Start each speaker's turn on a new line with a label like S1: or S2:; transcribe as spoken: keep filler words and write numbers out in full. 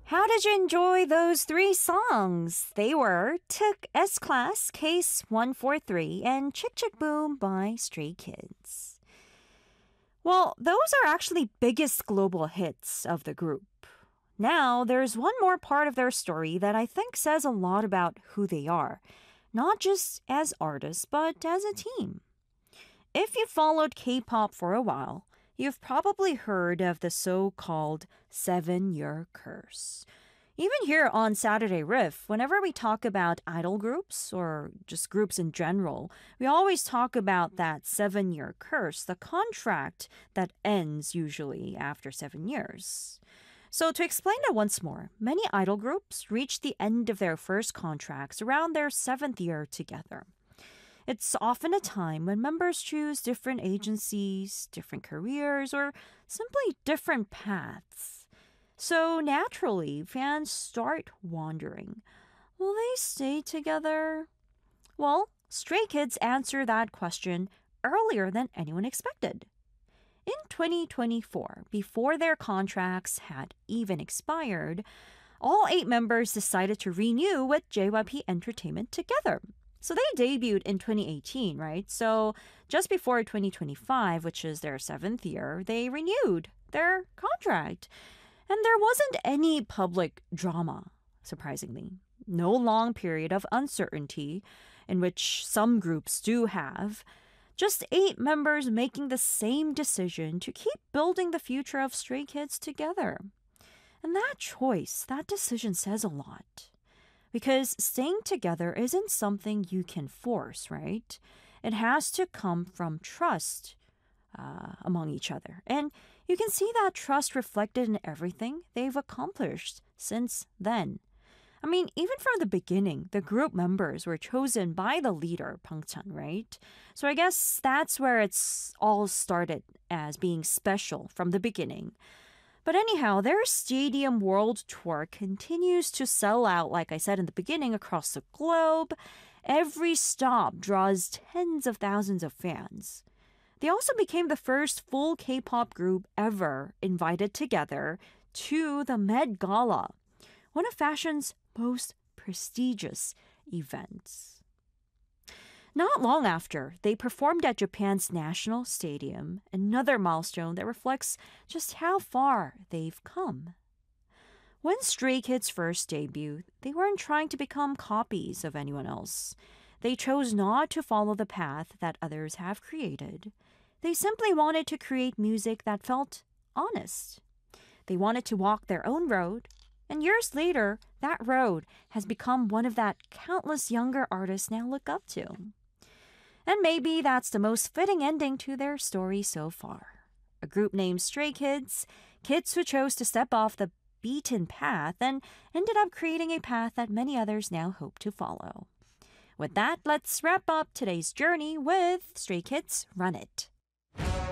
S1: How did you enjoy those three songs? They were Took S-Class, Case one forty-three, and Chick Chick Boom by Stray Kids. Well, those are actually biggest global hits of the group. Now, there's one more part of their story that I think says a lot about who they are, not just as artists, but as a team. If you followed K-pop for a while, you've probably heard of the so-called seven-year curse. Even here on Saturday Riff, whenever we talk about idol groups or just groups in general, we always talk about that seven-year curse, the contract that ends usually after seven years. So to explain that once more, many idol groups reach the end of their first contracts around their seventh year together. It's often a time when members choose different agencies, different careers, or simply different paths. So naturally, fans start wondering, will they stay together? Well, Stray Kids answer that question earlier than anyone expected. In twenty twenty-four, before their contracts had even expired, all eight members decided to renew with J Y P Entertainment together. So they debuted in twenty eighteen, right? So just before twenty twenty-five, which is their seventh year, they renewed their contract. And there wasn't any public drama, surprisingly. No long period of uncertainty, in which some groups do have. Just eight members making the same decision to keep building the future of Stray Kids together. And that choice, that decision says a lot. Because staying together isn't something you can force, right? It has to come from trust uh, among each other. And you can see that trust reflected in everything they've accomplished since then. I mean, even from the beginning, the group members were chosen by the leader, Pangchan, right? So I guess that's where it's all started as being special from the beginning. But anyhow, their Stadium World Tour continues to sell out, like I said in the beginning, across the globe. Every stop draws tens of thousands of fans. They also became the first full K-pop group ever invited together to the Met Gala, one of fashion's most prestigious events. Not long after, they performed at Japan's National Stadium, another milestone that reflects just how far they've come. When Stray Kids first debuted, they weren't trying to become copies of anyone else. They chose not to follow the path that others have created. They simply wanted to create music that felt honest. They wanted to walk their own road, and years later, that road has become one of that countless younger artists now look up to. And maybe that's the most fitting ending to their story so far. A group named Stray Kids, kids who chose to step off the beaten path and ended up creating a path that many others now hope to follow. With that, let's wrap up today's journey with Stray Kids' Run It.